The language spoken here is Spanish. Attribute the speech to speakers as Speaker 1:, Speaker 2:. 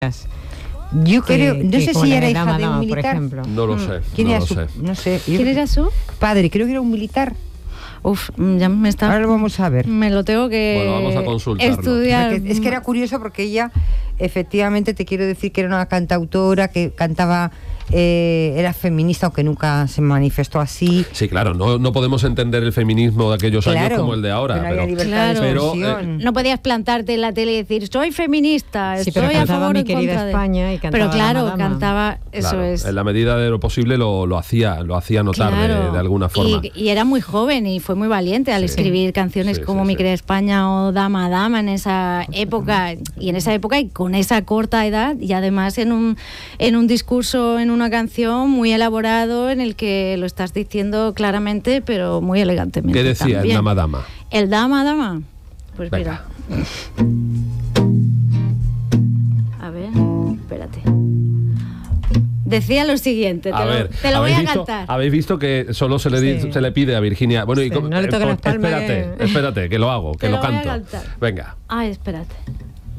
Speaker 1: Yo creo, no sé si era hija de un
Speaker 2: por
Speaker 1: militar.
Speaker 2: ejemplo.
Speaker 3: No lo sé.
Speaker 1: ¿Quién
Speaker 3: no
Speaker 1: era
Speaker 3: lo
Speaker 1: su?
Speaker 3: sé.
Speaker 1: No sé.
Speaker 4: ¿Quién era su?
Speaker 1: Padre, creo que era un militar.
Speaker 4: Uf, ya me está...
Speaker 1: Ahora lo vamos a ver.
Speaker 4: Me lo tengo que
Speaker 3: Bueno, vamos a consultarlo.
Speaker 4: estudiar.
Speaker 1: Porque es que era curioso porque ella, efectivamente, te quiero decir que era una cantautora que cantaba, era feminista, aunque nunca se manifestó así.
Speaker 3: Sí, claro, no podemos entender el feminismo de aquellos años como el de ahora.
Speaker 1: que no había libertad
Speaker 4: Claro.
Speaker 1: de
Speaker 3: pero,
Speaker 1: expresión.
Speaker 4: No podías plantarte en la tele y decir soy feminista,
Speaker 2: Sí, pero
Speaker 4: estoy a
Speaker 2: cantaba
Speaker 4: favor o
Speaker 2: Mi
Speaker 4: en
Speaker 2: querida
Speaker 4: contra de...
Speaker 2: España y cantaba
Speaker 4: Pero claro,
Speaker 2: Dama, Dama.
Speaker 4: cantaba, eso
Speaker 3: claro,
Speaker 4: es.
Speaker 3: en la medida de lo posible lo hacía notar
Speaker 4: Claro.
Speaker 3: de alguna forma.
Speaker 4: Y era muy joven y fue muy valiente al
Speaker 3: Sí.
Speaker 4: escribir canciones
Speaker 3: Sí,
Speaker 4: como
Speaker 3: sí,
Speaker 4: Mi
Speaker 3: sí.
Speaker 4: querida España o Dama Dama en esa época y con esa corta edad y además en un discurso, en una canción muy elaborado en el que lo estás diciendo claramente pero muy elegantemente.
Speaker 3: ¿Qué decía
Speaker 4: también.
Speaker 3: el Dama Dama?
Speaker 4: El Dama Dama. Pues
Speaker 3: Venga.
Speaker 4: mira. A ver, espérate. Decía lo siguiente, te lo voy a cantar.
Speaker 3: Habéis visto que solo se le pide a Virginia. Bueno,
Speaker 2: Sí, no le toquen las palmas,
Speaker 3: espérate, que lo hago, que
Speaker 4: Te
Speaker 3: lo
Speaker 4: lo voy a
Speaker 3: canto.
Speaker 4: cantar.
Speaker 3: Venga.
Speaker 4: Ay, espérate.